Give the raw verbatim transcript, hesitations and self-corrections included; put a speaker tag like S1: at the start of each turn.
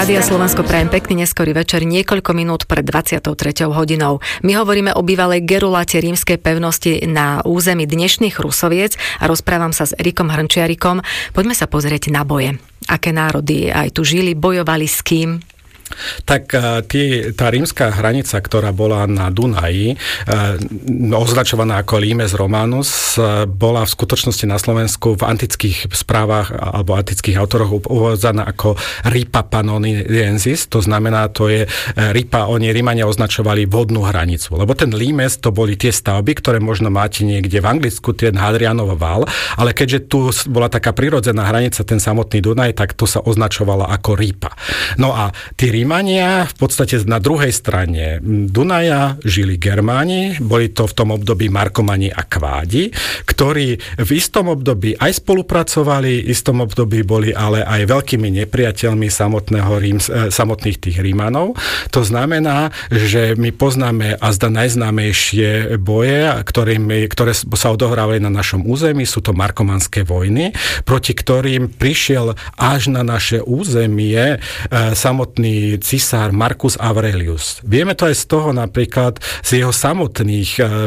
S1: Rádia Slovensko prajem pekný neskorý večer, niekoľko minút pred dvadsiatou treťou hodinou. My hovoríme o bývalej Geruláte rímskej pevnosti na území dnešných Rusoviec a rozprávam sa s Erikom Hrnčiarikom. Poďme sa pozrieť na boje. Aké národy aj tu žili, bojovali s kým?
S2: Tak tí, tá rímska hranica, ktorá bola na Dunaji, označovaná ako Limes Romanus, bola v skutočnosti na Slovensku v antických správach alebo antických autoroch uvádzaná ako Ripa Pannoniensis, to znamená, to je Ripa, oni Rímania označovali vodnú hranicu, lebo ten Limes to boli tie stavby, ktoré možno máte niekde v Anglicku, ten Hadrianov val, ale keďže tu bola taká prirodzená hranica, ten samotný Dunaj, tak to sa označovalo ako Ripa. No a tí Rímania v podstate na druhej strane Dunaja žili Germáni, boli to v tom období Markomani a Kvádi, ktorí v istom období aj spolupracovali, v istom období boli ale aj veľkými nepriateľmi samotného Rím, samotných tých Rímanov. To znamená, že my poznáme azda najznámejšie boje, ktorými, ktoré sa odohrávali na našom území, sú to Markomanské vojny, proti ktorým prišiel až na naše územie e, samotný cisár Marcus Aurelius. Vieme to aj z toho napríklad z jeho samotných